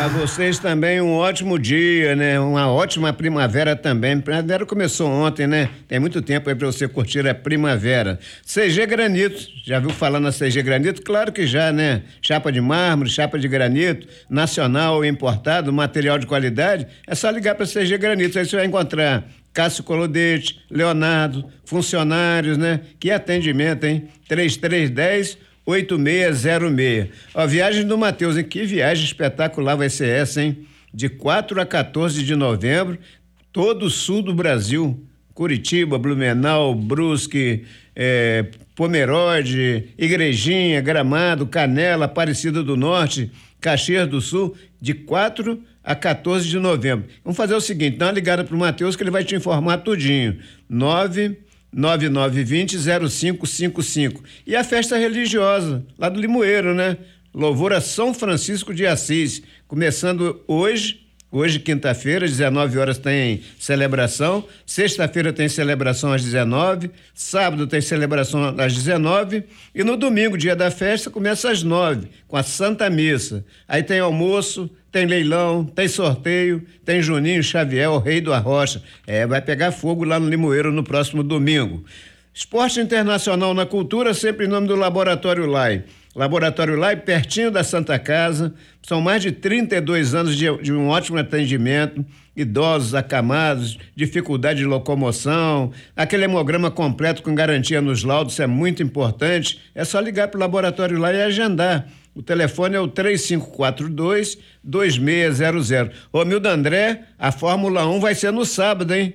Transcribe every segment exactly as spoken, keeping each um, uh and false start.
Para vocês também um ótimo dia, né? Uma ótima primavera também. Primavera começou ontem, né? Tem muito tempo aí para você curtir a primavera. C G Granito, já viu falar na C G Granito? Claro que já, né? Chapa de mármore, chapa de granito, nacional ou importado, material de qualidade. É só ligar para C G Granito, aí você vai encontrar Cássio Colodete, Leonardo, funcionários, né? Que atendimento, hein? três três um zero, oito seis zero seis. Ó, viagem do Matheus, hein? Que viagem espetacular vai ser essa, hein? De quatro a quatorze de novembro, todo o sul do Brasil. Curitiba, Blumenau, Brusque, é, Pomerode, Igrejinha, Gramado, Canela, Aparecida do Norte, Caxias do Sul, de quatro a quatorze de novembro. Vamos fazer o seguinte, dá uma ligada pro Matheus que ele vai te informar tudinho. nove nove nove dois zero zero cinco cinco cinco. E a festa religiosa, lá do Limoeiro, né? Louvor a São Francisco de Assis, começando hoje, hoje quinta-feira, dezenove horas tem celebração, sexta-feira tem celebração às dezenove, sábado tem celebração às dezenove e no domingo, dia da festa, começa às nove, com a Santa Missa. Aí tem almoço, tem leilão, tem sorteio, tem Juninho Xavier, o rei do Arrocha. É, vai pegar fogo lá no Limoeiro no próximo domingo. Esporte internacional na cultura, sempre em nome do Laboratório Lai. Laboratório Lai, pertinho da Santa Casa, são mais de trinta e dois anos de, de um ótimo atendimento, idosos, acamados, dificuldade de locomoção, aquele hemograma completo com garantia nos laudos, isso é muito importante, é só ligar para o Laboratório Lai e agendar. O telefone é o três cinco quatro dois, dois seis zero zero. Ô, Mildo André, a Fórmula um vai ser no sábado, hein?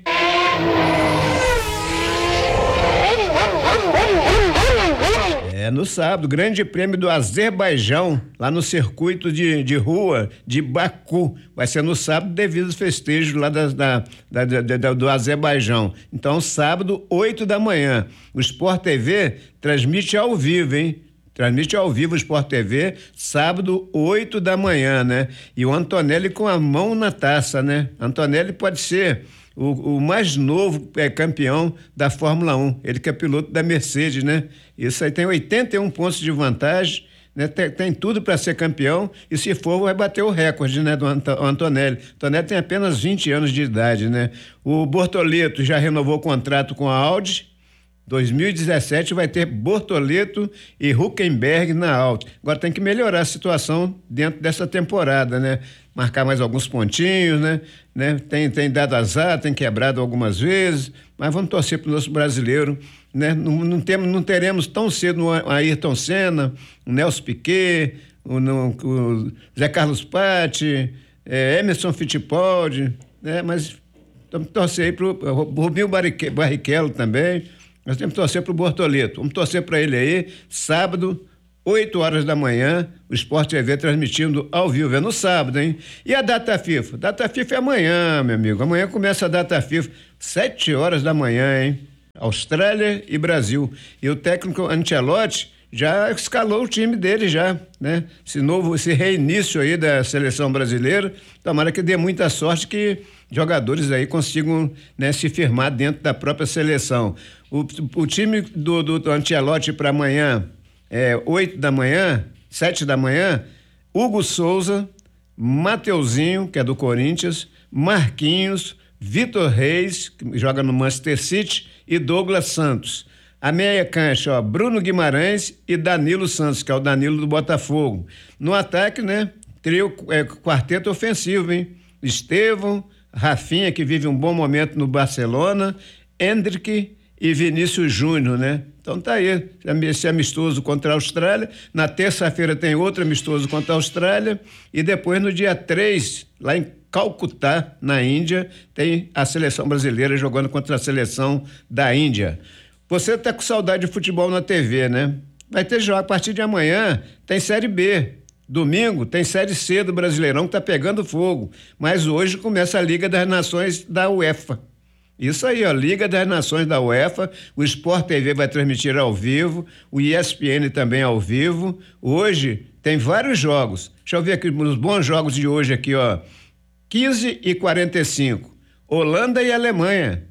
É no sábado, Grande Prêmio do Azerbaijão, lá no circuito de, de rua de Baku. Vai ser no sábado devido aos festejos lá da, da, da, da, da, do Azerbaijão. Então, sábado, oito da manhã. O Sport T V transmite ao vivo, hein? Transmite ao vivo o Sport T V, sábado, oito da manhã, né? E o Antonelli com a mão na taça, né? Antonelli pode ser o, o mais novo é, campeão da Fórmula um. Ele que é piloto da Mercedes, né? Isso aí tem oitenta e um pontos de vantagem, né? Tem, tem tudo para ser campeão e se for vai bater o recorde, né? Do Antonelli. Antonelli tem apenas vinte anos de idade, né? O Bortoleto já renovou o contrato com a Audi. dois mil e dezessete vai ter Bortoleto e Huckenberg na Audi. Agora tem que melhorar a situação dentro dessa temporada, né? Marcar mais alguns pontinhos, né? né? Tem, tem dado azar, tem quebrado algumas vezes, mas vamos torcer para o nosso brasileiro, né? Não, não, temos, não teremos tão cedo o Ayrton Senna, o Nelson Piquet, o, no, o Zé Carlos Patti, é, Emerson Fittipaldi, né? Mas vamos torcer aí para o Rubinho Barrichello também. Nós temos que torcer para o Bortoleto. Vamos torcer para ele aí, sábado, oito horas da manhã, o Sport T V transmitindo ao vivo. É no sábado, hein? E a data FIFA? Data FIFA é amanhã, meu amigo. Amanhã começa a data FIFA, sete horas da manhã, hein? Austrália e Brasil. E o técnico Ancelotti já escalou o time dele já, né? Esse novo, esse reinício aí da seleção brasileira, tomara que dê muita sorte que jogadores aí consigam, né, se firmar dentro da própria seleção. O, o time do, do, do Ancelotti para amanhã é oito da manhã, sete da manhã, Hugo Souza, Mateuzinho, que é do Corinthians, Marquinhos, Vitor Reis, que joga no Manchester City, e Douglas Santos. A meia cancha, ó, Bruno Guimarães e Danilo Santos, que é o Danilo do Botafogo. No ataque, né, trio, é, quarteto ofensivo, hein? Estevão, Rafinha, que vive um bom momento no Barcelona, Hendrick e Vinícius Júnior, né? Então tá aí, esse amistoso contra a Austrália. Na terça-feira tem outro amistoso contra a Austrália e depois no dia três, lá em Calcutá, na Índia, tem a seleção brasileira jogando contra a seleção da Índia. Você tá com saudade de futebol na T V, né? Vai ter jogo a partir de amanhã, tem Série B. Domingo tem Série C do Brasileirão que tá pegando fogo, mas hoje começa a Liga das Nações da UEFA. Isso aí, ó, Liga das Nações da UEFA, o Sport T V vai transmitir ao vivo, o E S P N também ao vivo. Hoje tem vários jogos. Deixa eu ver aqui os bons jogos de hoje aqui, ó. quinze e quarenta e cinco, Holanda e Alemanha,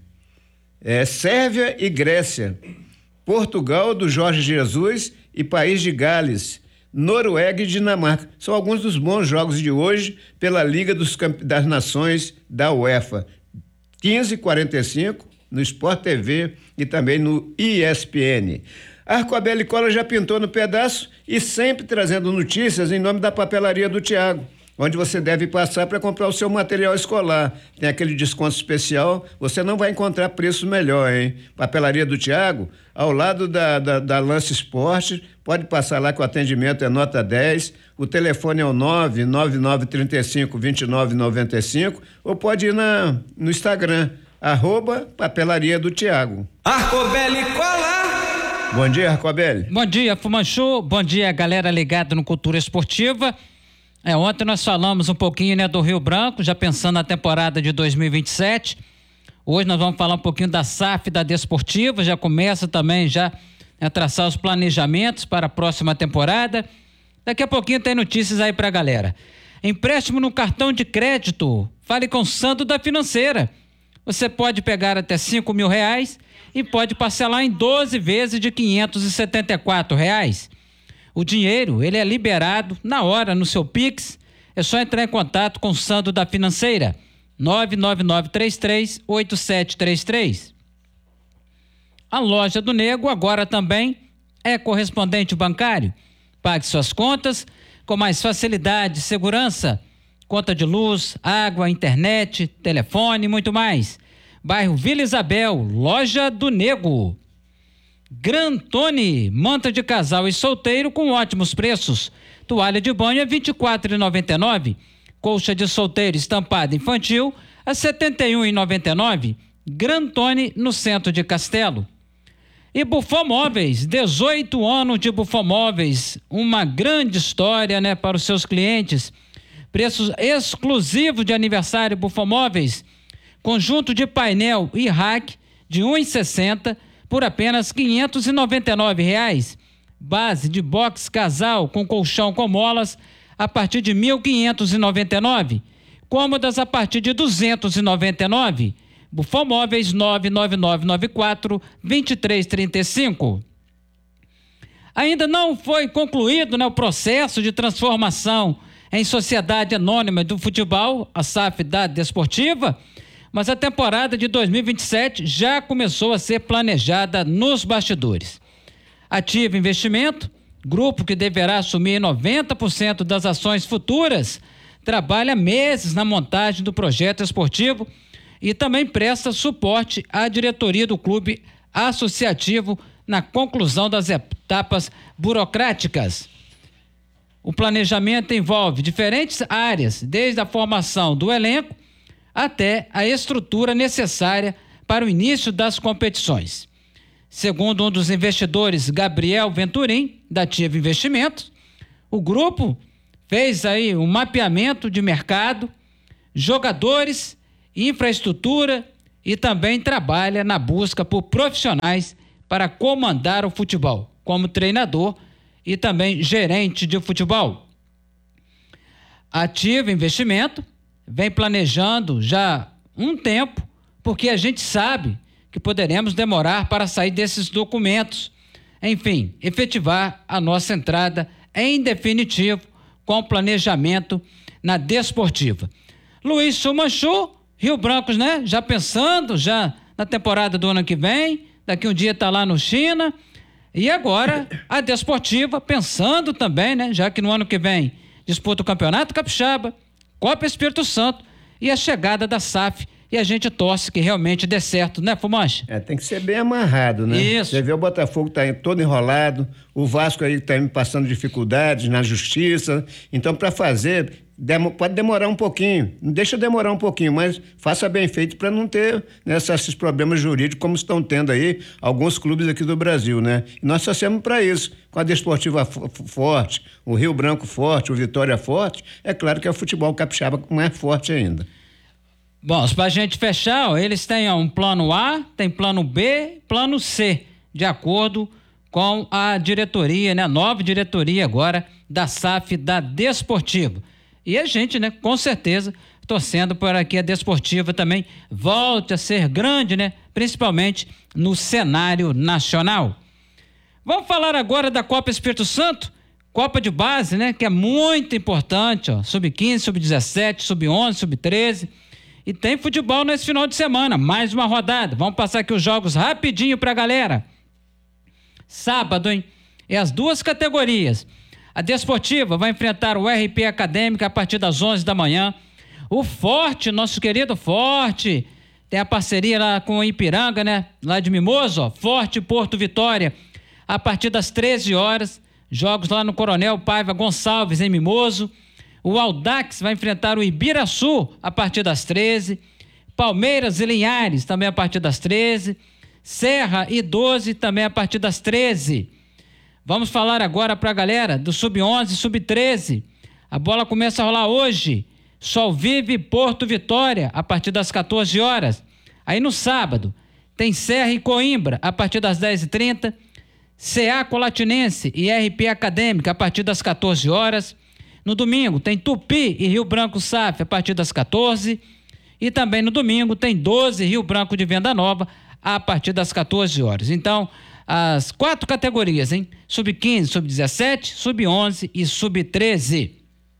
é, Sérvia e Grécia, Portugal do Jorge Jesus e País de Gales, Noruega e Dinamarca. São alguns dos bons jogos de hoje pela Liga dos Campe... das Nações da UEFA. quinze e quarenta e cinco no Sport T V e também no E S P N. Arco-Abel e Cola já pintou no pedaço e sempre trazendo notícias em nome da Papelaria do Tiago, onde você deve passar para comprar o seu material escolar. Tem aquele desconto especial, você não vai encontrar preço melhor, hein? Papelaria do Tiago, ao lado da, da, da Lance Esporte, pode passar lá que o atendimento é nota dez, o telefone é o nove nove nove três cinco, dois nove nove cinco, ou pode ir na, no Instagram, arroba Papelaria do Tiago. Arco-Abel e Cola! Bom dia, Arco-Abel. Bom dia, Fumanchu. Bom dia, galera ligada no Cultura Esportiva. É, ontem nós falamos um pouquinho, né, do Rio Branco, já pensando na temporada de dois mil e vinte e sete. Hoje nós vamos falar um pouquinho da S A F, da Desportiva, já começa também já a traçar os planejamentos para a próxima temporada. Daqui a pouquinho tem notícias aí pra galera. Empréstimo no cartão de crédito. Fale com o Sandro da Financeira. Você pode pegar até cinco mil reais e pode parcelar em doze vezes de quinhentos e setenta e quatro reais. O dinheiro, ele é liberado na hora no seu Pix. É só entrar em contato com o Sandro da Financeira. nove nove nove três três oito sete três três. A Loja do Nego agora também é correspondente bancário. Pague suas contas com mais facilidade e segurança. Conta de luz, água, internet, telefone e muito mais. Bairro Vila Isabel, Loja do Nego. Grantone, manta de casal e solteiro com ótimos preços. Toalha de banho a vinte e quatro reais e noventa e nove centavos. Colcha de solteiro estampada infantil a setenta e um reais e noventa e nove centavos. Grantone, no centro de Castelo. E Bufão Móveis, dezoito anos de Bufão Móveis, uma grande história, né, para os seus clientes. Preços exclusivos de aniversário Bufão Móveis. Conjunto de painel e rack de um real e sessenta centavos por apenas quinhentos e noventa e nove reais. Base de box casal com colchão com molas a partir de mil quinhentos e noventa e nove reais. Cômodas a partir de duzentos e noventa e nove reais. Bufão Móveis nove nove nove nove quatro dois três três cinco. Ainda não foi concluído, né, o processo de transformação em sociedade anônima do futebol, a S A F da Desportiva, mas a temporada de dois mil e vinte e sete já começou a ser planejada nos bastidores. Ativa Investimento, grupo que deverá assumir noventa por cento das ações futuras, trabalha meses na montagem do projeto esportivo e também presta suporte à diretoria do clube associativo na conclusão das etapas burocráticas. O planejamento envolve diferentes áreas, desde a formação do elenco até a estrutura necessária para o início das competições. Segundo um dos investidores, Gabriel Venturim, da Ativa Investimentos, o grupo fez aí um mapeamento de mercado, jogadores, infraestrutura e também trabalha na busca por profissionais para comandar o futebol, como treinador e também gerente de futebol. Ativa Investimento vem planejando já um tempo, porque a gente sabe que poderemos demorar para sair desses documentos. Enfim, efetivar a nossa entrada em definitivo com planejamento na Desportiva. Luiz Sumanchu, Rio Brancos, né? Já pensando já na temporada do ano que vem, daqui um dia tá lá no China. E agora a Desportiva pensando também, né? Já que no ano que vem disputa o Campeonato Capixaba, Copa Espírito Santo e a chegada da S A F. E a gente torce que realmente dê certo, né, Fumancha? É, tem que ser bem amarrado, né? Isso. Você vê o Botafogo tá todo enrolado, o Vasco aí tá passando dificuldades na justiça. Então, para fazer, demo, pode demorar um pouquinho. Não deixa demorar um pouquinho, mas faça bem feito para não ter, né, esses problemas jurídicos como estão tendo aí alguns clubes aqui do Brasil, né? E nós torcemos para isso. Com a Desportiva forte, o Rio Branco forte, o Vitória forte, é claro que é o futebol capixaba mais forte ainda. Bom, para a gente fechar, ó, eles têm ó, um plano A, tem plano B, plano C, de acordo com a diretoria, né? A nova diretoria agora da S A F da Desportiva. E a gente, né, com certeza, torcendo para que a Desportiva também volte a ser grande, né? Principalmente no cenário nacional. Vamos falar agora da Copa Espírito Santo, Copa de base, né? Que é muito importante, ó. sub quinze, sub dezessete, sub onze, sub treze. E tem futebol nesse final de semana. Mais uma rodada. Vamos passar aqui os jogos rapidinho pra galera. Sábado, hein? É as duas categorias. A Desportiva vai enfrentar o R P Acadêmica a partir das onze da manhã. O Forte, nosso querido Forte, tem a parceria lá com o Ipiranga, né? Lá de Mimoso, ó. Forte Porto Vitória, a partir das treze horas. Jogos lá no Coronel Paiva Gonçalves, em Mimoso. O Audax vai enfrentar o Ibiraçu a partir das treze. Palmeiras e Linhares também a partir das treze. Serra e doze também a partir das treze. Vamos falar agora pra galera do sub onze e sub treze. A bola começa a rolar hoje. Solvive Porto Vitória a partir das quatorze horas. Aí no sábado tem Serra e Coimbra a partir das dez e trinta. C A Colatinense e R P Acadêmica a partir das quatorze horas. No domingo tem Tupi e Rio Branco S A F a partir das quatorze. E também no domingo tem doze Rio Branco de Venda Nova a partir das quatorze horas. Então, as quatro categorias, hein? sub quinze, sub dezessete, sub onze e sub treze.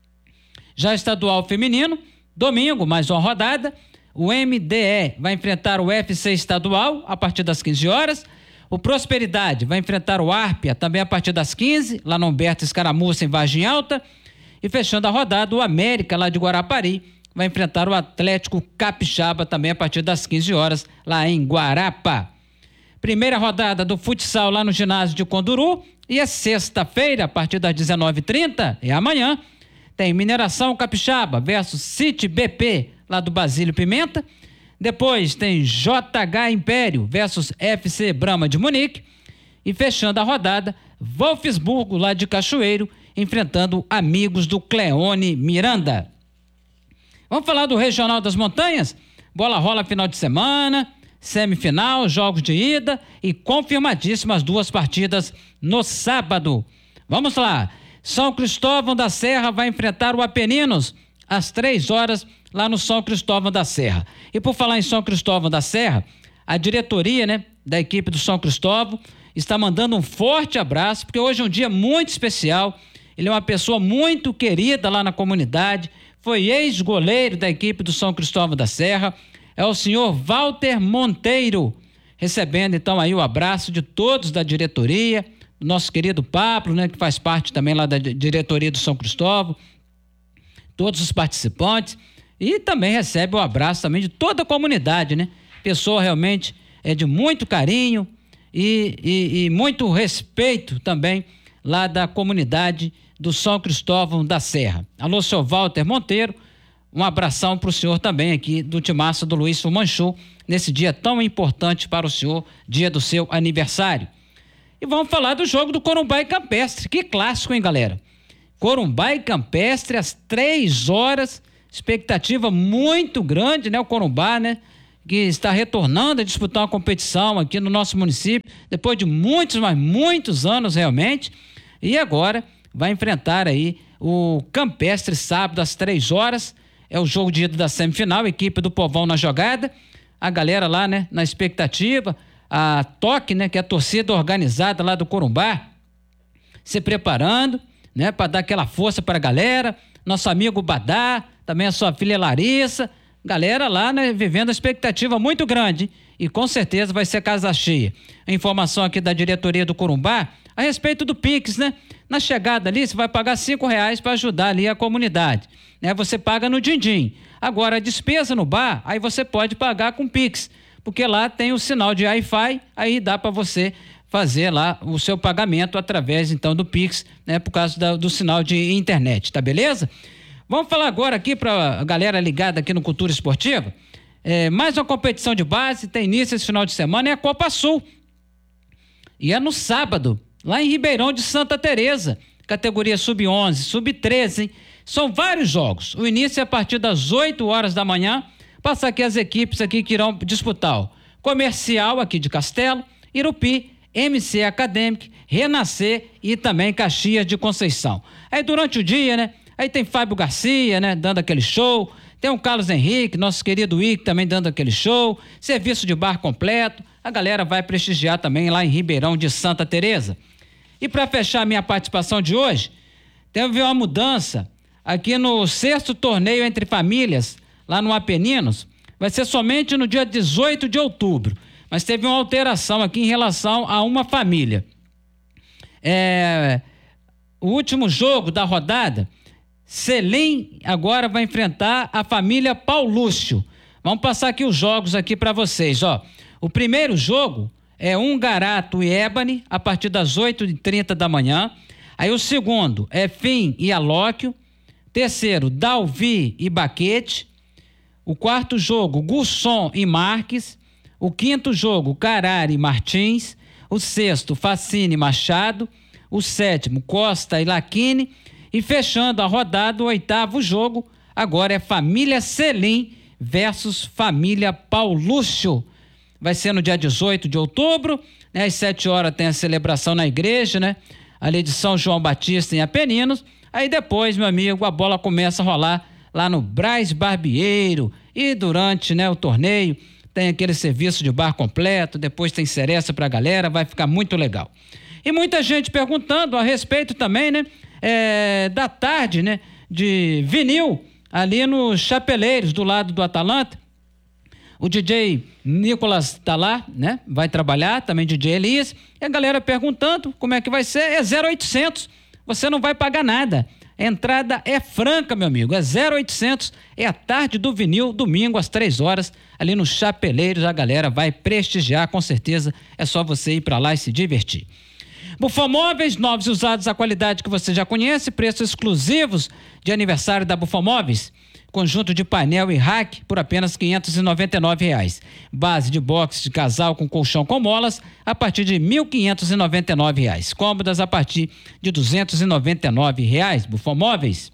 Já estadual feminino, domingo, mais uma rodada. O M D E vai enfrentar o U F C estadual a partir das quinze horas. O Prosperidade vai enfrentar o Árpia também a partir das quinze, lá no Humberto Escaramuça, em Vargem Alta. E fechando a rodada, o América, lá de Guarapari, vai enfrentar o Atlético Capixaba também a partir das quinze horas, lá em Guarapa. Primeira rodada do futsal lá no ginásio de Conduru. E é sexta-feira, a partir das dezenove e trinta, é amanhã. Tem Mineração Capixaba versus City B P, lá do Basílio Pimenta. Depois tem J H Império versus F C Brahma de Munique. E fechando a rodada, Wolfsburgo, lá de Cachoeiro, enfrentando Amigos do Cleone Miranda. Vamos falar do Regional das Montanhas? Bola rola final de semana, semifinal, jogos de ida e confirmadíssimas duas partidas no sábado. Vamos lá. São Cristóvão da Serra vai enfrentar o Apeninos às três horas lá no São Cristóvão da Serra. E por falar em São Cristóvão da Serra, a diretoria, né, da equipe do São Cristóvão está mandando um forte abraço, porque hoje é um dia muito especial. Ele é uma pessoa muito querida lá na comunidade, foi ex-goleiro da equipe do São Cristóvão da Serra, é o senhor Walter Monteiro, recebendo então aí o abraço de todos da diretoria, nosso querido Pablo, né, que faz parte também lá da diretoria do São Cristóvão, todos os participantes, e também recebe o abraço também de toda a comunidade, né? Pessoa realmente é de muito carinho e, e, e muito respeito também lá da comunidade do São Cristóvão da Serra. Alô, seu Walter Monteiro, um abração para o senhor também aqui do timaço do Luiz Fumanchu, nesse dia tão importante para o senhor, dia do seu aniversário. E vamos falar do jogo do Corumbá e Campestre, que clássico, hein, galera? Corumbá e Campestre às três horas, expectativa muito grande, né? O Corumbá, né? Que está retornando a disputar uma competição aqui no nosso município, depois de muitos, mas muitos anos realmente, e agora vai enfrentar aí o Campestre sábado às três horas, é o jogo de ida da semifinal, equipe do Povão na jogada, a galera lá, né? Na expectativa, a Toque, né? Que é a torcida organizada lá do Corumbá, se preparando, né? Para dar aquela força para a galera, nosso amigo Badá, também a sua filha Larissa, galera lá, né, vivendo a expectativa muito grande e com certeza vai ser casa cheia. A informação aqui da diretoria do Corumbá a respeito do Pix, né? Na chegada ali você vai pagar cinco reais para ajudar ali a comunidade, né? Você paga no din-din. Agora a despesa no bar, aí você pode pagar com Pix, porque lá tem o sinal de Wi-Fi, aí dá para você fazer lá o seu pagamento através então do Pix, né? Por causa da, do sinal de internet, tá beleza? Vamos falar agora aqui para a galera ligada aqui no Cultura Esportiva. É, mais uma competição de base, tem início esse final de semana, é a Copa Sul. E é no sábado, lá em Ribeirão de Santa Teresa, categoria sub onze, sub treze, hein? São vários jogos. O início é a partir das oito horas da manhã. Passa aqui as equipes aqui que irão disputar. O Comercial aqui de Castelo, Irupi, M C Acadêmico, Renascer e também Caxias de Conceição. Aí durante o dia, né? Aí tem Fábio Garcia, né? Dando aquele show. Tem o Carlos Henrique, nosso querido Ick, também dando aquele show. Serviço de bar completo. A galera vai prestigiar também lá em Ribeirão de Santa Teresa. E para fechar a minha participação de hoje, teve uma mudança aqui no sexto torneio entre famílias, lá no Apeninos. Vai ser somente no dia dezoito de outubro. Mas teve uma alteração aqui em relação a uma família. É, o último jogo da rodada, Selim agora vai enfrentar a família Paulúcio. Vamos passar aqui os jogos aqui para vocês, ó. O primeiro jogo é Ungarato e Ébani, a partir das oito e trinta da manhã. Aí o segundo é Fim e Alóquio. Terceiro, Dalvi e Baquete. O quarto jogo, Gusson e Marques. O quinto jogo, Carari e Martins. O sexto, Facine e Machado. O sétimo, Costa e Laquine. E fechando a rodada, o oitavo jogo, agora é Família Selim versus Família Paulúcio. Vai ser no dia dezoito de outubro, né? Às sete horas tem a celebração na igreja, né? Ali de São João Batista em Apeninos. Aí depois, meu amigo, a bola começa a rolar lá no Brás Barbieiro. E durante, né, o torneio tem aquele serviço de bar completo, depois tem seresta pra galera, vai ficar muito legal. E muita gente perguntando a respeito também, né? É, da tarde, né? De vinil ali nos Chapeleiros, do lado do Atalanta. O D J Nicolas tá lá, né? Vai trabalhar, também D J Elias. E a galera perguntando como é que vai ser. É zero oitocentos, você não vai pagar nada. A entrada é franca, meu amigo. É zero oitocentos, é a tarde do vinil, domingo às três horas, ali nos Chapeleiros. A galera vai prestigiar, com certeza. É só você ir para lá e se divertir. Bufomóveis, novos e usados, a qualidade que você já conhece, preços exclusivos de aniversário da Bufomóveis. Conjunto de painel e rack por apenas quinhentos e noventa e nove reais. Base de box de casal com colchão com molas a partir de mil quinhentos e noventa e nove reais. Cômodas a partir de duzentos e noventa e nove reais. Bufomóveis.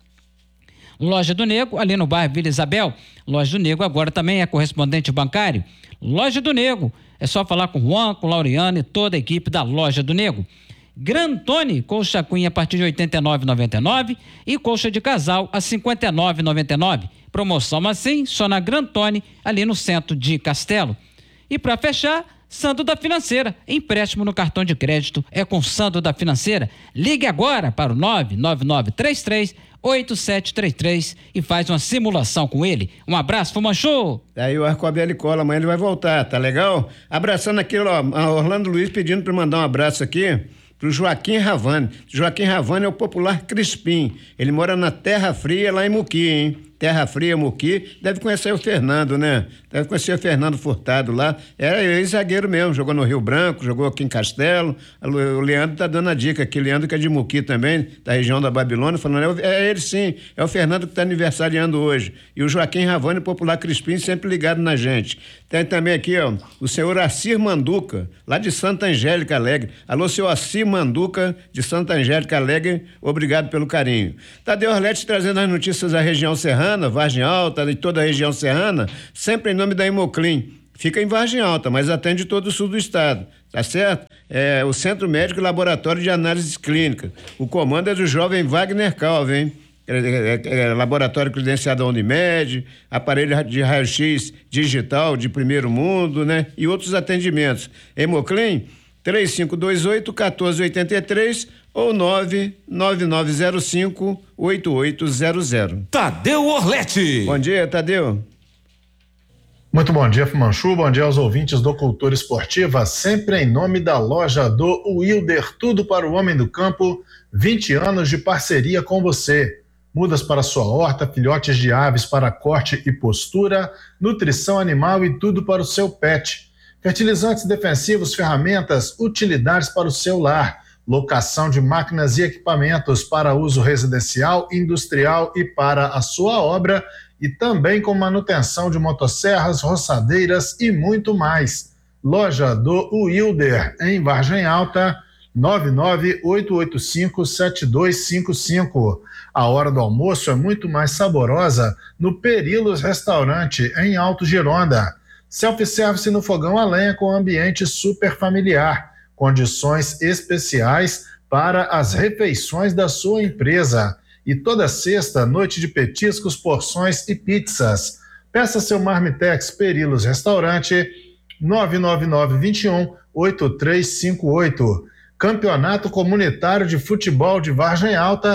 Loja do Nego, ali no bairro Vila Isabel. Loja do Nego agora também é correspondente bancário. Loja do Nego. É só falar com o Juan, com o Laureano e toda a equipe da Loja do Nego. Grantone, colcha queen a partir de oitenta e nove reais e noventa e nove centavos e colcha de casal a cinquenta e nove reais e noventa e nove centavos. Promoção assim, só na Grantone, ali no centro de Castelo. E para fechar, Sando da Financeira. Empréstimo no cartão de crédito é com Sando da Financeira. Ligue agora para o nove nove nove três três oito sete três três e faz uma simulação com ele. Um abraço, Fumanchu! Aí o Arcoabel Cola, amanhã ele vai voltar, tá legal? Abraçando aqui, ó, a Orlando Luiz pedindo para mandar um abraço aqui pro Joaquim Ravani. Joaquim Ravani é o popular Crispim. Ele mora na Terra Fria, lá em Muqui, hein? Terra Fria, Muqui. Deve conhecer o Fernando, né? Deve conhecer o Fernando Furtado lá. Era ex-zagueiro mesmo, jogou no Rio Branco, jogou aqui em Castelo. O Leandro tá dando a dica aqui, Leandro que é de Muqui também, da região da Babilônia, falando, é, é ele sim, é o Fernando que tá aniversariando hoje. E o Joaquim Ravani, popular Crispim, sempre ligado na gente. Tem também aqui, ó, o senhor Assir Manduca, lá de Santa Angélica Alegre. Alô, senhor Assir Manduca, de Santa Angélica Alegre, obrigado pelo carinho. Tadeu Orlete trazendo as notícias da região serrana, Vargem Alta, de toda a região serrana, sempre em nome da Hemoclin. Fica em Vargem Alta, mas atende todo o sul do estado, tá certo? É o Centro Médico e Laboratório de Análises Clínicas. O comando é do jovem Wagner Calvi, hein? É, é, é, laboratório credenciado da Unimed, aparelho de raio-x digital de primeiro mundo, né? E outros atendimentos. Hemoclin, três cinco dois oito, um quatro oito três ou nove nove nove zero cinco, oito oito zero zero. Tadeu Orlete. Bom dia, Tadeu. Muito bom dia, Fumanchu, bom dia aos ouvintes do Cultura Esportiva, sempre em nome da loja do Wilder, tudo para o homem do campo, vinte anos de parceria com você. Mudas para sua horta, filhotes de aves para corte e postura, nutrição animal e tudo para o seu pet. Fertilizantes defensivos, ferramentas, utilidades para o seu lar. Locação de máquinas e equipamentos para uso residencial, industrial e para a sua obra. E também com manutenção de motosserras, roçadeiras e muito mais. Loja do Wilder, em Vargem Alta, nove nove oito oito cinco sete dois cinco cinco. A hora do almoço é muito mais saborosa no Perilos Restaurante, em Alto Gironda. Self-service no fogão a lenha com ambiente super familiar. Condições especiais para as refeições da sua empresa. E toda sexta, noite de petiscos, porções e pizzas. Peça seu Marmitex Perilos Restaurante, nove nove nove dois um oito três cinco oito. Campeonato Comunitário de Futebol de Vargem Alta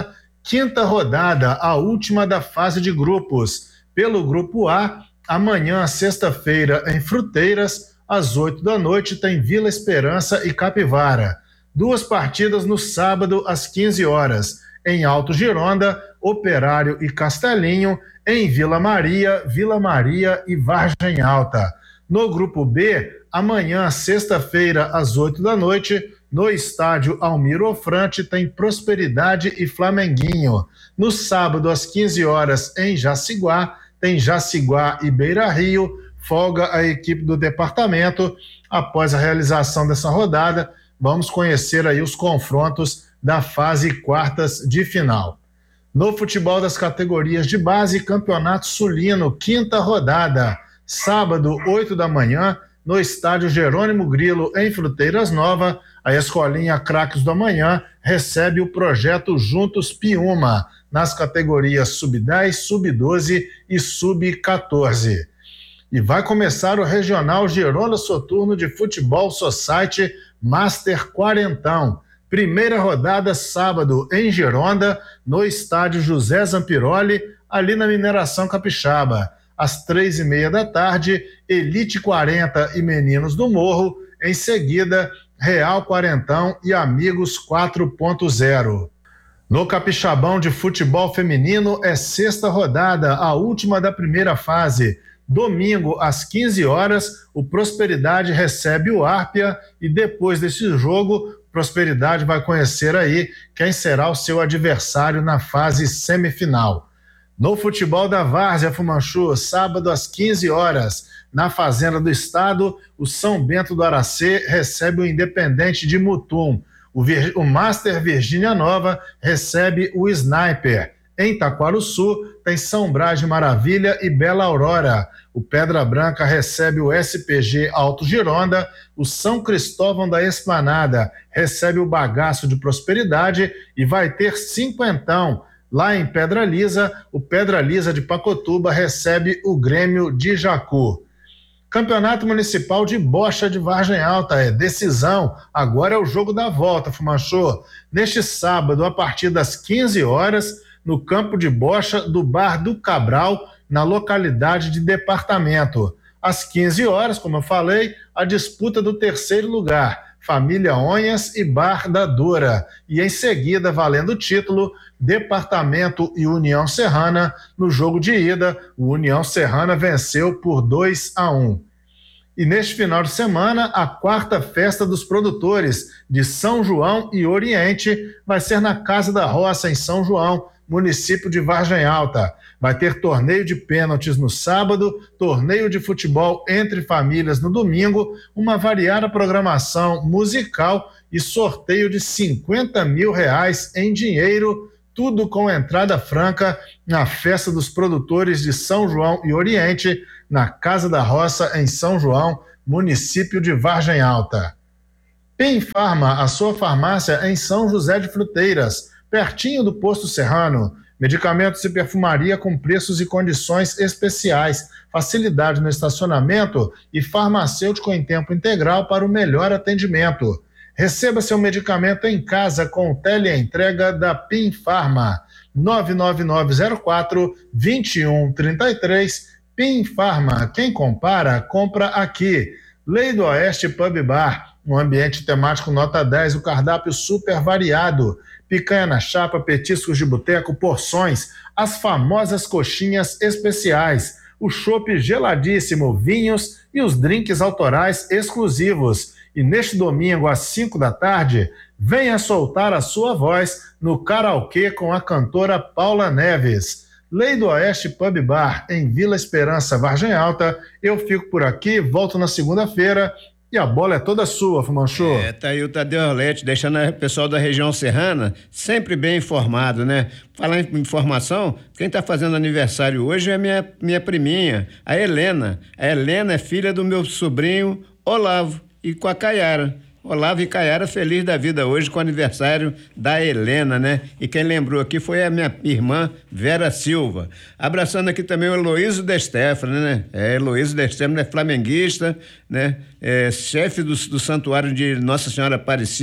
quinta rodada, a última da fase de grupos. Pelo grupo A, amanhã, sexta-feira, em Fruteiras, às oito da noite, tem Vila Esperança e Capivara. Duas partidas no sábado, às quinze horas. Em Alto Gironda, Operário e Castelinho. Em Vila Maria, Vila Maria e Vargem Alta. No grupo B, amanhã, sexta-feira, às oito da noite, no estádio Almiro Ofrante, tem Prosperidade e Flamenguinho. No sábado, às quinze horas, em Jaciguá, tem Jaciguá e Beira Rio. Folga a equipe do departamento. Após a realização dessa rodada, vamos conhecer aí os confrontos da fase quartas de final. No futebol das categorias de base, Campeonato Sulino, quinta rodada. Sábado, oito da manhã, no estádio Jerônimo Grilo, em Fruteiras Nova, a escolinha Craques do Amanhã recebe o projeto Juntos Piuma, nas categorias sub dez, sub doze e sub quatorze. E vai começar o Regional Gironda Soturno de Futebol Society Master Quarentão. Primeira rodada, sábado, em Gironda, no estádio José Zampiroli, ali na Mineração Capixaba. Às três e meia da tarde, Elite quarenta e Meninos do Morro. Em seguida, Real Quarentão e Amigos quatro ponto zero. No Capixabão de Futebol Feminino, é sexta rodada, a última da primeira fase. Domingo, às quinze horas, o Prosperidade recebe o Árpia e depois desse jogo, Prosperidade vai conhecer aí quem será o seu adversário na fase semifinal. No futebol da Várzea, Fumanchu, sábado às quinze horas, na Fazenda do Estado, o São Bento do Aracê recebe o Independente de Mutum. O, Vir... o Master Virgínia Nova recebe o Sniper. Em Taquaruçu, tem São Brás de Maravilha e Bela Aurora. O Pedra Branca recebe o S P G Alto Gironda. O São Cristóvão da Esplanada recebe o Bagaço de Prosperidade e vai ter cinquentão. Lá em Pedra Lisa, o Pedra Lisa de Pacotuba recebe o Grêmio de Jacu. Campeonato Municipal de Bocha de Vargem Alta, é decisão. Agora é o jogo da volta, Fumanchô. Neste sábado, a partir das quinze horas, no campo de bocha do Bar do Cabral, na localidade de Departamento. Às quinze horas, como eu falei, a disputa do terceiro lugar, Família Onhas e Bar da Dura. E em seguida, valendo o título, Departamento e União Serrana. No jogo de ida, o União Serrana venceu por dois a um. E neste final de semana, a quarta festa dos produtores de São João e Oriente vai ser na Casa da Roça, em São João, município de Vargem Alta. Vai ter torneio de pênaltis no sábado, torneio de futebol entre famílias no domingo, uma variada programação musical e sorteio de cinquenta mil reais em dinheiro, tudo com entrada franca na Festa dos Produtores de São João e Oriente, na Casa da Roça, em São João, município de Vargem Alta. Pim Farma, a sua farmácia em São José de Fruteiras, pertinho do Posto Serrano. Medicamentos e perfumaria com preços e condições especiais, facilidade no estacionamento e farmacêutico em tempo integral para o melhor atendimento. Receba seu medicamento em casa com o teleentrega da Pim Farma. nove nove nove zero quatro, dois um três três. Pim Farma, quem compara, compra aqui. Lei do Oeste Pub Bar, um ambiente temático nota dez, o cardápio super variado. Picanha na chapa, petiscos de boteco, porções, as famosas coxinhas especiais, o chopp geladíssimo, vinhos e os drinks autorais exclusivos. E neste domingo, às cinco da tarde, venha soltar a sua voz no karaokê com a cantora Paula Neves. Lei do Oeste Pub Bar, em Vila Esperança, Vargem Alta. Eu fico por aqui, volto na segunda-feira. E a bola é toda sua, Fumanchu. É, tá aí o Tadeu Arlete, deixando o pessoal da região serrana sempre bem informado, né? Falar em informação, quem tá fazendo aniversário hoje é minha, minha priminha, a Helena. A Helena é filha do meu sobrinho Olavo e com a Caiara. Olavo e Caiara feliz da vida hoje com o aniversário da Helena, né? E quem lembrou aqui foi a minha irmã Vera Silva. Abraçando aqui também o Heloísio De Stefano, né? É, Heloísio De Stefano é flamenguista, né? É chefe do, do santuário de Nossa Senhora Aparecida.